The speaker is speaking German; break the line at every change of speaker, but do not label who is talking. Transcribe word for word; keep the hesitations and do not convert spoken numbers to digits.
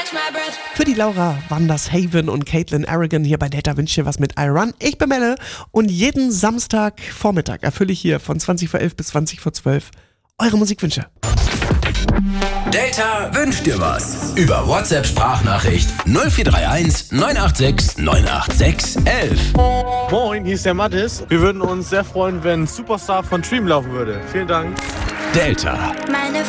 Für die Laura waren das Haven und Caitlin Aragon hier bei Delta wünscht dir was mit I Run. Ich bin Melle und jeden Samstagvormittag erfülle ich hier von zwanzig vor elf bis zwanzig vor zwölf eure Musikwünsche.
Delta wünscht dir was. Über WhatsApp-Sprachnachricht null vier drei eins neun acht sechs neun acht sechs elf.
Moin, hier ist der Mattis. Wir würden uns sehr freuen, wenn Superstar von Dream laufen würde. Vielen Dank.
Delta.
Meine